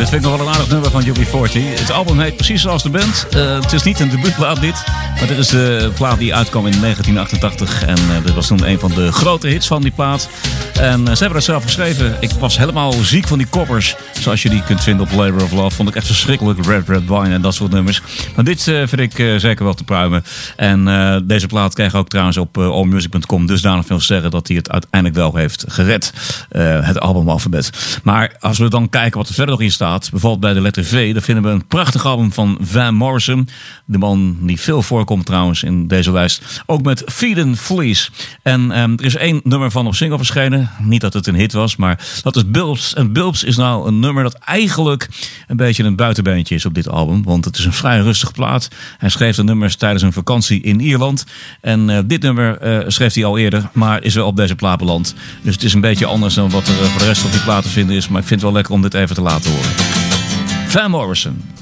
vind ik nog wel een aardig nummer van UB40. Het album heet precies zoals de band. Het is niet een debuutplaat dit, maar dit is de plaat die uitkwam in 1988. En dit was toen een van de grote hits van die plaat. En ze hebben het zelf geschreven. Ik was helemaal ziek van die koppers, zoals je die kunt vinden op Labor of Love. Vond ik echt verschrikkelijk. Red Red Wine en dat soort nummers. Maar dit vind ik zeker wel te pruimen. En deze plaat kreeg ook trouwens op allmusic.com dusdanig veel zeggen dat hij het uiteindelijk wel heeft gered. Het albumalfabet. Maar als we dan kijken wat er verder nog in staat, bijvoorbeeld bij de letter V, dan vinden we een prachtig album van Van Morrison. De man die veel voorkomt trouwens in deze lijst. Ook met Feedin' Fleas. En er is 1 nummer van op single verschenen. Niet dat het een hit was, maar dat is Bulbs. En Bulbs is nou een nummer dat eigenlijk een beetje een buitenbeentje is op dit album. Want het is een vrij rustige plaat. Hij schreef de nummers tijdens een vakantie in Ierland. En dit nummer schreef hij al eerder, maar is wel op deze plaat beland. Dus het is een beetje anders dan wat er voor de rest op die plaat te vinden is. Maar ik vind het wel lekker om dit even te laten horen. Van Morrison.